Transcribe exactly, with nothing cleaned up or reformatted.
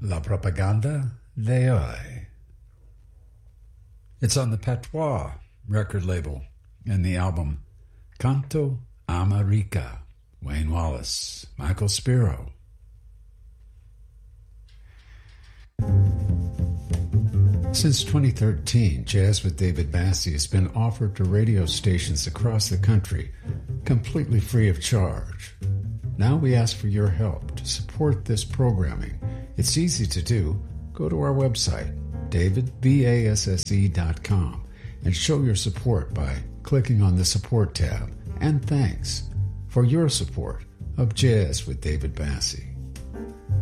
La Propaganda de Hoy. It's on the Patois record label and the album Canto America. Wayne Wallace, Michael Spiro. Since twenty thirteen, Jazz with David Bassie has been offered to radio stations across the country, completely free of charge. Now we ask for your help to support this programming. It's easy to do. Go to our website, david basse dot com, and show your support by clicking on the Support tab. And thanks for your support of Jazz with David Bassie.